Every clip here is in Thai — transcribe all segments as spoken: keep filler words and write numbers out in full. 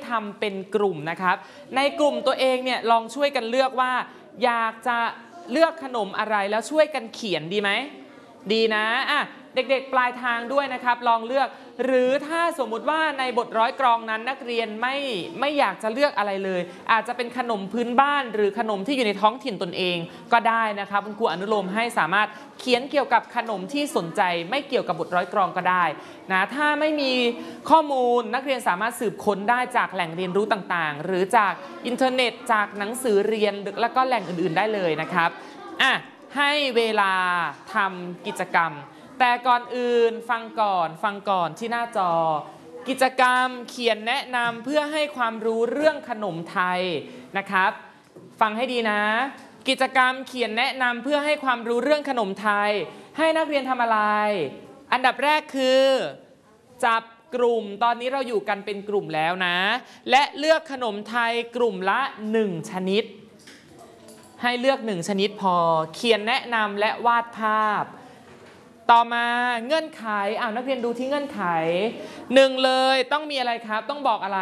ทำเป็นกลุ่มนะครับในกลุ่มตัวเองเนี่ยลองช่วยกันเลือกว่าอยากจะเลือกขนมอะไรแล้วช่วยกันเขียนดีไหมดีนะอ่ะเด็กๆปลายทางด้วยนะครับลองเลือกหรือถ้าสมมุติว่าในบทร้อยกรองนั้นนักเรียนไม่ไม่อยากจะเลือกอะไรเลยอาจจะเป็นขนมพื้นบ้านหรือขนมที่อยู่ในท้องถิ่นตนเองก็ได้นะครับคุณครูอนุโลมให้สามารถเขียนเกี่ยวกับขนมที่สนใจไม่เกี่ยวกับบทร้อยกรองก็ได้นะถ้าไม่มีข้อมูลนักเรียนสามารถสืบค้นได้จากแหล่งเรียนรู้ต่างๆหรือจากอินเทอร์เน็ตจากหนังสือเรียนแล้วก็แหล่งอื่นๆได้เลยนะครับอ่ะให้เวลาทำกิจกรรมแต่ก่อนอื่นฟังก่อนฟังก่อนที่หน้าจอกิจกรรมเขียนแนะนำเพื่อให้ความรู้เรื่องขนมไทยนะครับฟังให้ดีนะกิจกรรมเขียนแนะนำเพื่อให้ความรู้เรื่องขนมไทยให้นักเรียนทำอะไรอันดับแรกคือจับกลุ่มตอนนี้เราอยู่กันเป็นกลุ่มแล้วนะและเลือกขนมไทยกลุ่มละหนึ่งชนิดให้เลือกหนึ่งชนิดพอเขียนแนะนำและวาดภาพต่อมาเงื่อนไขอ้าวนักเรียนดูที่เงื่อนไขหนึ่งเลยต้องมีอะไรครับต้องบอกอะไร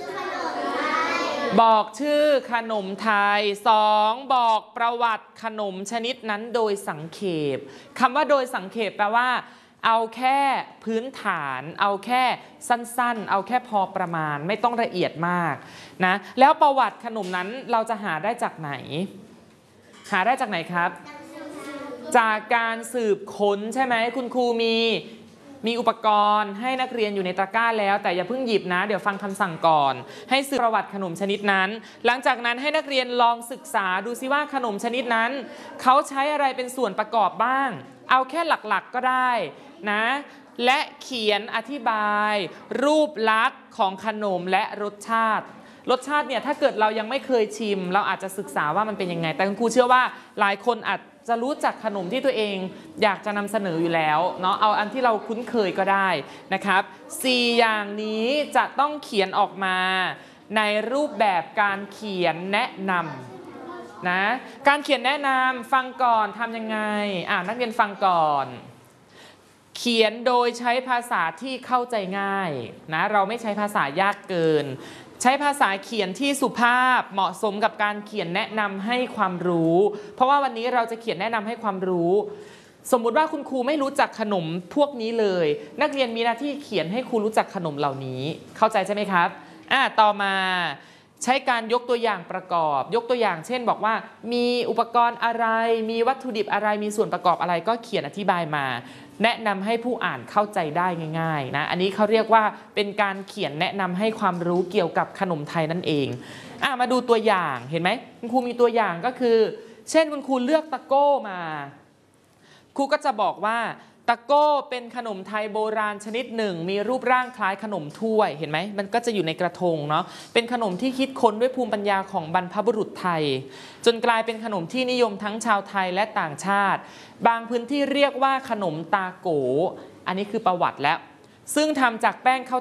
บอกชื่อขนมไทยสองบอกประวัติขนมชนิดนั้นโดยสังเขปคำว่าโดยสังเขปแปลว่าเอาแค่พื้นฐานเอาแค่สั้นๆเอาแค่พอประมาณไม่ต้องละเอียดมากนะแล้วประวัติขนมนั้นเราจะหาได้จากไหนหาได้จากไหนครับจากการสืบค้นใช่ไหมคุณครูมีมีอุปกรณ์ให้นักเรียนอยู่ในตะกร้าแล้วแต่อย่าเพิ่งหยิบนะเดี๋ยวฟังคำสั่งก่อนให้สืบประวัติขนมชนิดนั้นหลังจากนั้นให้นักเรียนลองศึกษาดูซิว่าขนมชนิดนั้นเขาใช้อะไรเป็นส่วนประกอบบ้างเอาแค่หลักๆก็ได้นะและเขียนอธิบายรูปลักษณ์ของขนมและรสชาติรสชาติเนี่ยถ้าเกิดเรายังไม่เคยชิมเราอาจจะศึกษาว่ามันเป็นยังไงแต่คุณครูเชื่อว่าหลายคนอาจจะรู้จักขนมที่ตัวเองอยากจะนำเสนออยู่แล้วเนาะเอาอันที่เราคุ้นเคยก็ได้นะครับสี่อย่างนี้จะต้องเขียนออกมาในรูปแบบการเขียนแนะนำนะการเขียนแนะนำฟังก่อนทำยังไงอ่านักเรียนฟังก่อนเขียนโดยใช้ภาษาที่เข้าใจง่ายนะเราไม่ใช้ภาษายากเกินใช้ภาษาเขียนที่สุภาพเหมาะสมกับการเขียนแนะนำให้ความรู้เพราะว่าวันนี้เราจะเขียนแนะนำให้ความรู้สมมุติว่าคุณครูไม่รู้จักขนมพวกนี้เลยนักเรียนมีหน้าที่เขียนให้ครูรู้จักขนมเหล่านี้เข้าใจใช่ไหมครับอ่าต่อมาใช้การยกตัวอย่างประกอบยกตัวอย่างเช่นบอกว่ามีอุปกรณ์อะไรมีวัตถุดิบอะไรมีส่วนประกอบอะไรก็เขียนอธิบายมาแนะนำให้ผู้อ่านเข้าใจได้ง่ายๆนะอันนี้เขาเรียกว่าเป็นการเขียนแนะนำให้ความรู้เกี่ยวกับขนมไทยนั่นเองอ่ะมาดูตัวอย่างเห็นไหมคุณครูมีตัวอย่างก็คือเช่นคุณครูเลือกตะโก้มาครูก็จะบอกว่าตะโก้เป็นขนมไทยโบราณชนิดหนึ่งมีรูปร่างคล้ายขนมถ้วยเห็นไหมมันก็จะอยู่ในกระทงเนาะเป็นขนมที่คิดค้นด้วยภูมิปัญญาของบรรพบุรุษไทยจนกลายเป็นขนมที่นิยมทั้งชาวไทยและต่างชาติบางพื้นที่เรียกว่าขนมตาโกอันนี้คือประวัติแล้วซึ่งทำจากแป้งข้าว